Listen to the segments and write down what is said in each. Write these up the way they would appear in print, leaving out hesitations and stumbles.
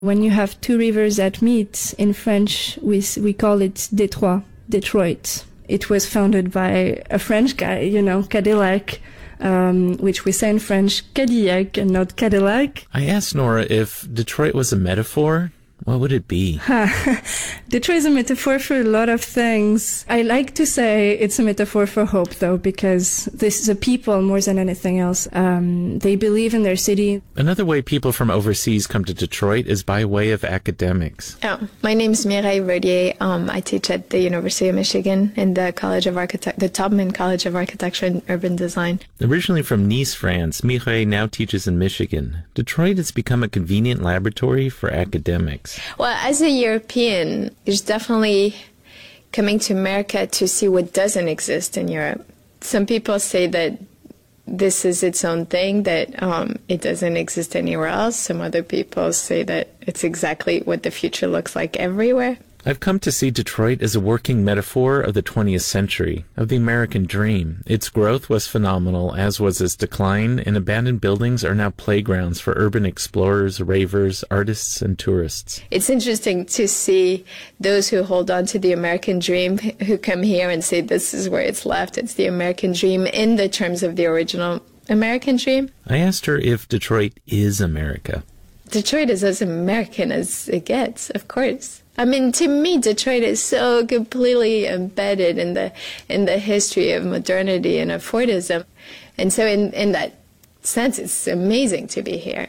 When you have two rivers that meet, in French, we call it Détroit, Detroit. It was founded by a French guy, Cadillac, which we say in French, Cadillac, and not Cadillac. I asked Nora if Detroit was a metaphor. What would it be? Detroit is a metaphor for a lot of things. I like to say it's a metaphor for hope, though, because this is a people more than anything else. They believe in their city. Another way people from overseas come to Detroit is by way of academics. Oh, my name is Mireille Rodier. I teach at the University of Michigan in the the Taubman College of Architecture and Urban Design. Originally from Nice, France, Mireille now teaches in Michigan. Detroit has become a convenient laboratory for academics. Well, as a European, it's definitely coming to America to see what doesn't exist in Europe. Some people say that this is its own thing, that it doesn't exist anywhere else. Some other people say that it's exactly what the future looks like everywhere. I've come to see Detroit as a working metaphor of the 20th century, of the American dream. Its growth was phenomenal, as was its decline, and abandoned buildings are now playgrounds for urban explorers, ravers, artists, and tourists. It's interesting to see those who hold on to the American dream, who come here and say this is where it's left. It's the American dream in the terms of the original American dream. I asked her if Detroit is America. Detroit is as American as it gets, of course. I mean, to me, Detroit is so completely embedded in the history of modernity and of Fordism. And so in that sense, it's amazing to be here,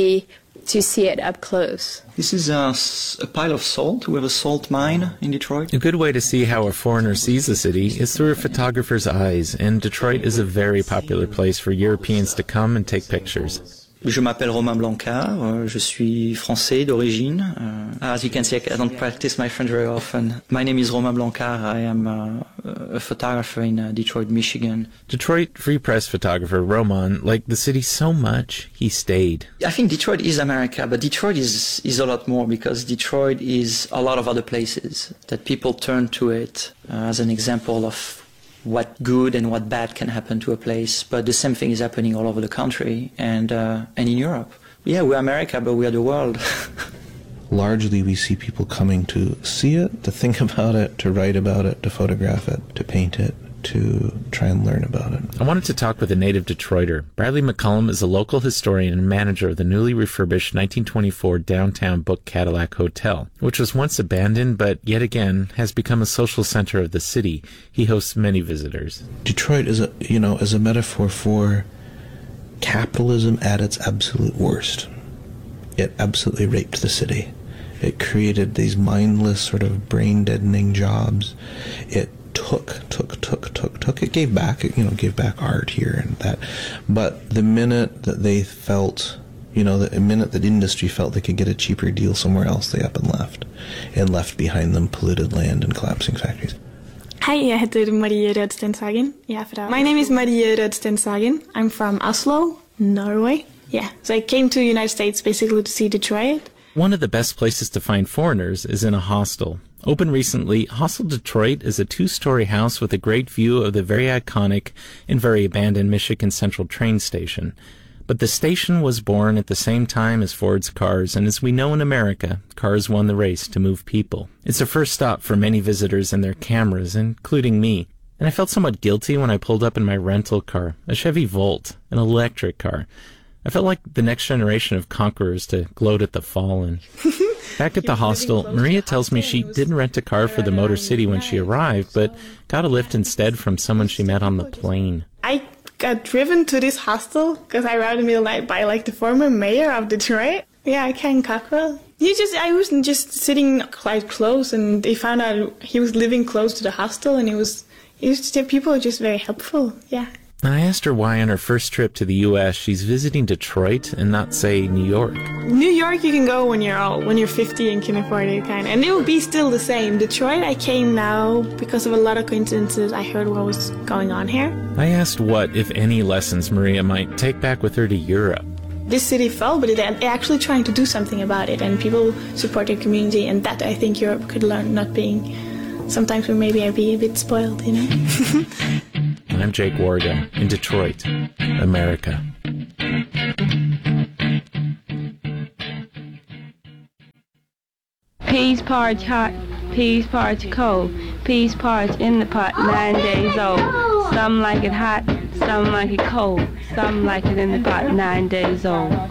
to see it up close. This is a pile of salt. We have a salt mine in Detroit. A good way to see how a foreigner sees the city is through a photographer's eyes, and Detroit is a very popular place for Europeans to come and take pictures. Je m'appelle Romain Blancard. Je suis français d'origine. As you can see, I don't practice my French very often. My name is Romain Blancard. I am a photographer in Detroit, Michigan. Detroit Free Press photographer Roman liked the city so much, he stayed. I think Detroit is America, but Detroit is a lot more, because Detroit is a lot of other places that people turn to it as an example of what good and what bad can happen to a place. But the same thing is happening all over the country and in Europe. Yeah, we're America, but we are the world. Largely, we see people coming to see it, to think about it, to write about it, to photograph it, to paint it, to try and learn about it. I wanted to talk with a native Detroiter. Bradley McCullum is a local historian and manager of the newly refurbished 1924 downtown Book Cadillac Hotel, which was once abandoned but yet again has become a social center of the city. He hosts many visitors. Detroit is a metaphor for capitalism at its absolute worst. It absolutely raped the city. It created these mindless sort of brain-deadening jobs. It took. It gave back art here and that. But the minute that they felt, the minute that industry felt they could get a cheaper deal somewhere else, they up and left behind them polluted land and collapsing factories. Hi, jeg heter Marie Rødsten Sagen. My name is Marie Rødsten Sagen. I'm from Oslo, Norway. Yeah, so I came to the United States basically to see Detroit. One of the best places to find foreigners is in a hostel. Opened recently, Hostel Detroit is a 2-story house with a great view of the very iconic and very abandoned Michigan Central train station. But the station was born at the same time as Ford's cars, and as we know in America, cars won the race to move people. It's a first stop for many visitors and their cameras, including me. And I felt somewhat guilty when I pulled up in my rental car, a Chevy Volt, an electric car. I felt like the next generation of conquerors to gloat at the fallen. Back at the hostel, Maria tells me she didn't rent a car for the Motor City when she arrived, but got a lift instead from someone she met on the plane. I got driven to this hostel because I arrived in the middle of the night by the former mayor of Detroit. Yeah, Ken Cockrell. I was just sitting quite close, and they found out he was living close to the hostel, and people were just very helpful. Yeah. And I asked her why on her first trip to the U.S. she's visiting Detroit and not, say, New York. New York you can go when you're 50 and can afford it, and it will be still the same. Detroit I came now because of a lot of coincidences. I heard what was going on here. I asked what, if any, lessons Maria might take back with her to Europe. This city fell, but they're actually trying to do something about it, and people support their community, and that I think Europe could learn, not being... Sometimes we maybe are being a bit spoiled, I'm Jake Warga in Detroit, America. Peas porridge hot, peas porridge cold, peas porridge in the pot 9 days old. Some like it hot, some like it cold, some like it in the pot 9 days old.